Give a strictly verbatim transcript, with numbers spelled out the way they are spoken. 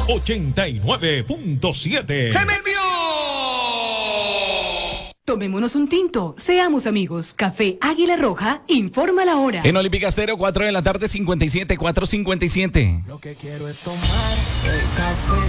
ochenta y nueve punto siete. ¡Se me envió! Tomémonos un tinto, seamos amigos. Café Águila Roja, informa la hora. En Olímpica Estéreo, cuatro de la tarde, cincuenta y siete, cuatro cincuenta y siete. Lo que quiero es tomar el café.